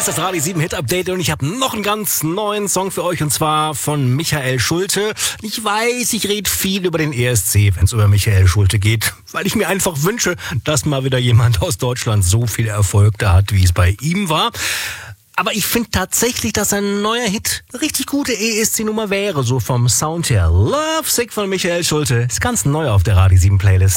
ist das Radio 7 Hit Update und ich habe noch einen ganz neuen Song für euch und zwar von Michael Schulte. Ich weiß, ich rede viel über den ESC, wenn es über Michael Schulte geht, weil ich mir einfach wünsche, dass mal wieder jemand aus Deutschland so viel Erfolg da hat, wie es bei ihm war. Aber ich finde tatsächlich, dass ein neuer Hit eine richtig gute ESC-Nummer wäre, so vom Sound her. Love Sick von Michael Schulte ist ganz neu auf der Radio 7 Playlist.